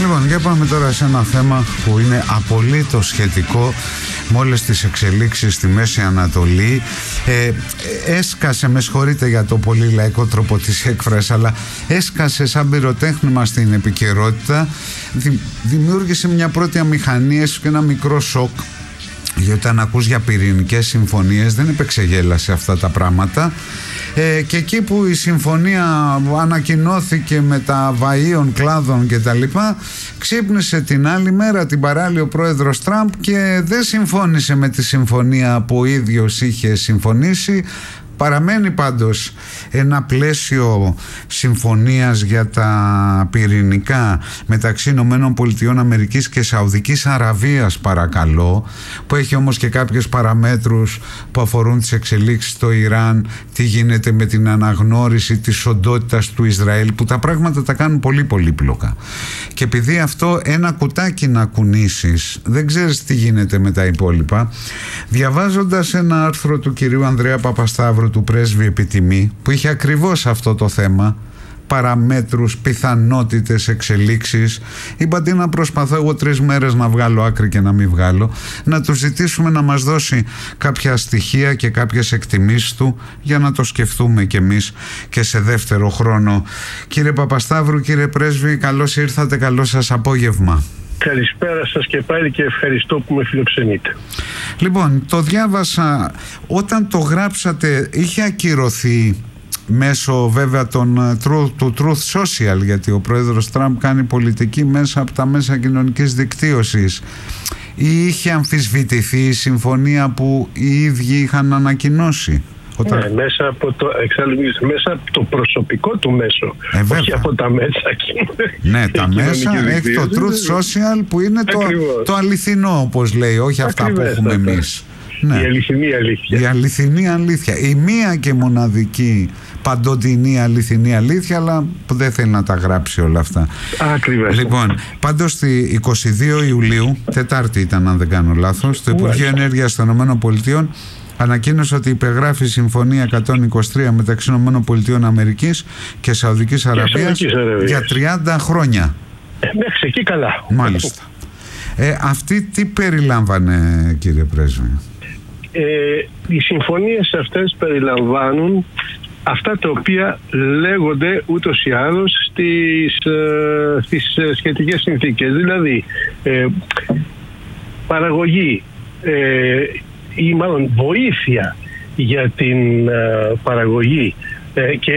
Λοιπόν, για πάμε τώρα σε ένα θέμα που είναι απολύτως σχετικό με όλες τις εξελίξεις στη Μέση Ανατολή. Έσκασε, με συγχωρείτε για το πολύ λαϊκό τρόπο της έκφρασης, αλλά έσκασε σαν πυροτέχνημα στην επικαιρότητα. Δημιούργησε μια πρώτη αμηχανία και ένα μικρό σοκ, γιατί όταν ακούς για πυρηνικές συμφωνίες δεν επεξεγέλασε αυτά τα πράγματα. Και εκεί που η συμφωνία ανακοινώθηκε με τα βαΐων κλάδων και τα λοιπά, ξύπνησε την άλλη μέρα την παράλληλη ο πρόεδρος Τραμπ και δεν συμφώνησε με τη συμφωνία που ο ίδιος είχε συμφωνήσει. Παραμένει πάντως ένα πλαίσιο συμφωνίας για τα πυρηνικά μεταξύ Ηνωμένων Πολιτειών Αμερικής και Σαουδικής Αραβίας, παρακαλώ, που έχει όμως και κάποιες παραμέτρους που αφορούν τις εξελίξεις στο Ιράν, τι γίνεται με την αναγνώριση της οντότητας του Ισραήλ, που τα πράγματα τα κάνουν πολύ πολύπλοκα. Και επειδή αυτό ένα κουτάκι να κουνήσεις, δεν ξέρεις τι γίνεται με τα υπόλοιπα. Διαβάζοντας ένα άρθρο του κυρίου Ανδρέα Παπασταύρου, του πρέσβη Επιτιμή, που είχε ακριβώς αυτό το θέμα, παραμέτρους, πιθανότητες, εξελίξεις, είπα τι να προσπαθώ εγώ 3 μέρες να βγάλω άκρη και να μην βγάλω, να του ζητήσουμε να μας δώσει κάποια στοιχεία και κάποιες εκτιμήσεις του για να το σκεφτούμε κι εμείς και σε δεύτερο χρόνο. Κύριε Παπασταύρου, κύριε πρέσβη, καλώς ήρθατε, καλό σας απόγευμα. Καλησπέρα σας και πάλι και ευχαριστώ που με φιλοξενείτε. Λοιπόν, το διάβασα, όταν το γράψατε είχε ακυρωθεί μέσω βέβαια του Truth Social, γιατί ο πρόεδρος Τραμπ κάνει πολιτική μέσα από τα μέσα κοινωνικής δικτύωσης, ή είχε αμφισβητηθεί η συμφωνία που οι ίδιοι είχαν ανακοινώσει? Ναι, μέσα από το προσωπικό του μέσο, όχι από τα μέσα. Ναι, τα μέσα έχει το Truth Social που είναι το αληθινό, όπως λέει, όχι αυτά που έχουμε εμείς. Ναι. Η αληθινή αλήθεια. Η αληθινή αλήθεια. Η μία και μοναδική παντοτινή αληθινή αλήθεια, αλλά που δεν θέλει να τα γράψει όλα αυτά. Ακριβώς. Λοιπόν, πάντως στη 22 Ιουλίου, Τετάρτη ήταν αν δεν κάνω λάθος, το Υπουργείο Ενέργειας των ΗΠΑ ανακοίνωσε ότι υπεγράφει συμφωνία 123 μεταξύ ΗΠΑ και Σαουδικής Αραβίας για 30 χρόνια. Μέχρι εκεί καλά. Μάλιστα. Αυτή τι περιλάμβανε, κύριε πρέσβη? Οι συμφωνίες αυτές περιλαμβάνουν αυτά τα οποία λέγονται ούτως ή άλλως στις σχετικές συνθήκες. Δηλαδή παραγωγή ή μάλλον βοήθεια για την παραγωγή και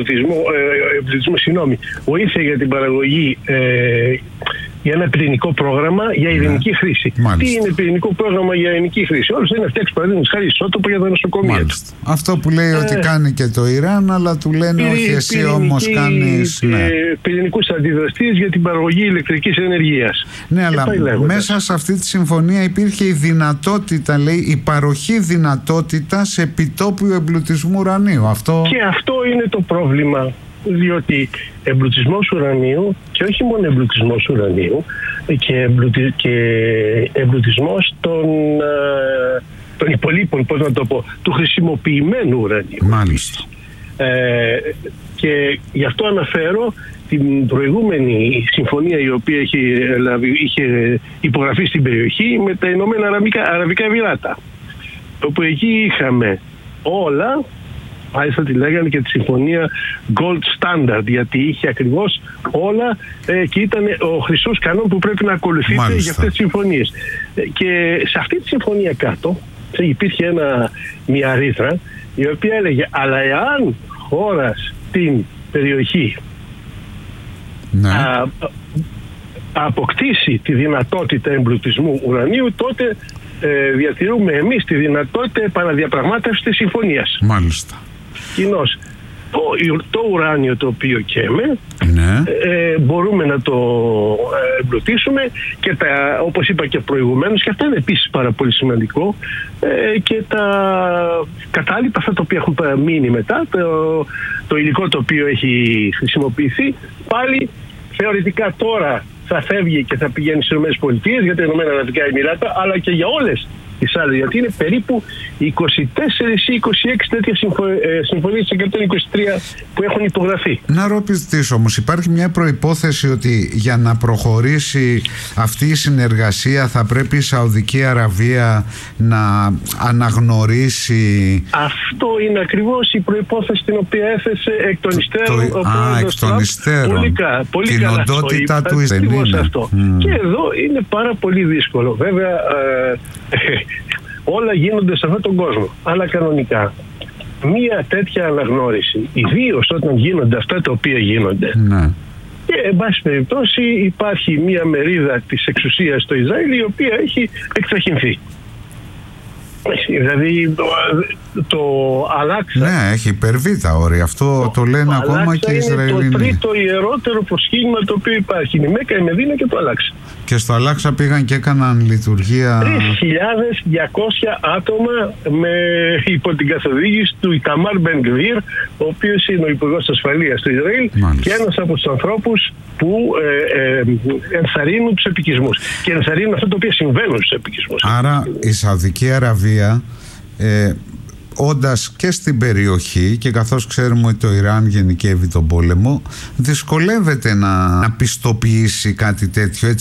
βοήθεια για την παραγωγή για ένα πυρηνικό πρόγραμμα για ειρηνική χρήση. Μάλιστα. Τι είναι πυρηνικό πρόγραμμα για ειρηνική χρήση? Όλος είναι φτιάξει, παραδείγματος χάρη, ισότοπο για τα νοσοκομεία. Αυτό που λέει ότι κάνει και το Ιράν, αλλά του λένε όχι, εσύ όμως κάνεις. Ναι. Πυρηνικούς αντιδραστήρες για την παραγωγή ηλεκτρικής ενεργείας. Ναι, αλλά μέσα σε αυτή τη συμφωνία υπήρχε η δυνατότητα, λέει, η παροχή δυνατότητας επιτόπιου εμπλουτισμού ουρανίου. Και αυτό είναι το πρόβλημα. Διότι εμπλουτισμός ουρανίου, και όχι μόνο εμπλουτισμός ουρανίου, και εμπλουτισμός των υπολείπων, πώς να το πω, του χρησιμοποιημένου ουρανίου. Μάλιστα. Και γι' αυτό αναφέρω την προηγούμενη συμφωνία η οποία είχε υπογραφεί στην περιοχή με τα Ηνωμένα Αραβικά Εμιράτα, όπου εκεί είχαμε όλα. Μάλιστα τη λέγανε και τη συμφωνία Gold Standard, γιατί είχε ακριβώς όλα και ήταν ο χρυσός κανόν που πρέπει να ακολουθείται για αυτές τις συμφωνίες. Και σε αυτή τη συμφωνία κάτω υπήρχε μια ρήτρα η οποία έλεγε, αλλά εάν χώρα στην περιοχή αποκτήσει τη δυνατότητα εμπλουτισμού ουρανίου, τότε διατηρούμε εμείς τη δυνατότητα επαναδιαπραγμάτευσης της συμφωνίας. Μάλιστα. Κοινώς, το ουράνιο το οποίο καίμε, ναι, μπορούμε να το εμπλουτίσουμε και όπως είπα και προηγουμένως, και αυτό είναι επίσης πάρα πολύ σημαντικό, και τα κατάλοιπα, αυτά τα οποία έχουν μείνει μετά, το υλικό το οποίο έχει χρησιμοποιηθεί, πάλι θεωρητικά τώρα θα φεύγει και θα πηγαίνει στις ΗΠΑ για τα Ηνωμένα Αραβικά Εμιράτα, αλλά και για όλες τις άλλες, γιατί είναι περίπου 24 ή 26 τέτοιες συμφωνίες 123 που έχουν υπογραφεί. Να ρωτήσω όμως, υπάρχει μια προϋπόθεση ότι για να προχωρήσει αυτή η συνεργασία θα πρέπει η Σαουδική Αραβία να αναγνωρίσει? Αυτό είναι ακριβώς η προϋπόθεση την οποία έθεσε εκ των υστέρων ο πρόεδρος Τραμπ. Πολύ καλά το είπε, ακριβώς αυτό. Και εδώ είναι πάρα πολύ δύσκολο. Βέβαια όλα γίνονται σε αυτόν τον κόσμο, αλλά κανονικά μία τέτοια αναγνώριση, ιδίως όταν γίνονται αυτά τα οποία γίνονται, και εν πάση περιπτώσει υπάρχει μία μερίδα της εξουσίας στο Ισραήλ η οποία έχει εκτραχυνθεί. Δηλαδή το Αλάξα... Ναι, έχει υπερβεί τα όρια. Αυτό το λένε ακόμα και οι Ισραηλινοί. Είναι το τρίτο ιερότερο προσχήνημα το οποίο υπάρχει. Είναι η Μέκα, η Μεδίνα και το Αλάξα. Και στο Αλάξα πήγαν και έκαναν λειτουργία 3.200 άτομα υπό την καθοδήγηση του Ιταμάρ Μπεν Γκβίρ, ο οποίος είναι ο Υπουργός Ασφαλείας του Ισραήλ. Μάλιστα. Και ένας από τους ανθρώπους που ενθαρρύνουν τους επικισμούς και ενθαρρύνουν αυτά τα οποία συμβαίνουν στους επικισμούς. Άρα η Σαουδική Αραβία, όντας και στην περιοχή, και καθώς ξέρουμε ότι το Ιράν γενικεύει τον πόλεμο, δυσκολεύεται να πιστοποιήσει κάτι τέτοιο.